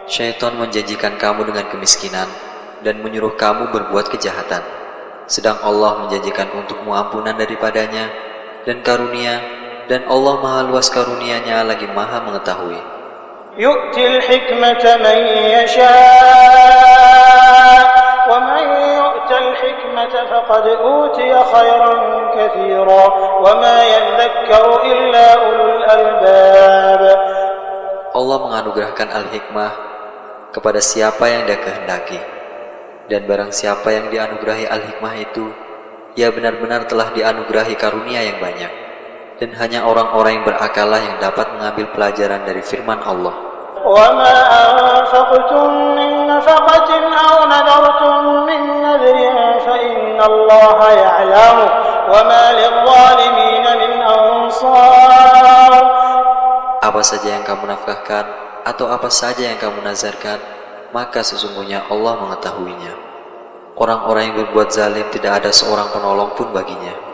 Syaitan menjanjikan kamu dengan kemiskinan dan menyuruh kamu berbuat kejahatan, sedang Allah menjanjikan untukmu ampunan daripadanya dan karunia, dan Allah maha luas karunia-Nya lagi maha mengetahui. Yu'til hikmata man yasha' wa man yu'tal hikmata faqad utiya khairan katsira wa ma yadhakkaru illa ulul albab. Allah menganugerahkan al-hikmah kepada siapa yang Dia kehendaki, dan barang siapa yang dianugerahi al-hikmah itu, ia benar-benar telah dianugerahi karunia yang banyak, dan hanya orang-orang yang berakallah yang dapat mengambil pelajaran dari firman Allah. وَمَا أَنفَقْتُم مِّن نَّفَقَةٍ أَوْ نَذَرْتُم مِّن نَّذْرٍ فَإِنَّ اللَّهَ يَعْلَمُهُ وَمَا لِلظَّالِمِينَ مِنْ أَنصَارٍ. Apa saja yang kamu nafkahkan atau apa saja yang kamu nazarkan, maka sesungguhnya Allah mengetahuinya. Orang-orang yang berbuat zalim tidak ada seorang penolong pun baginya.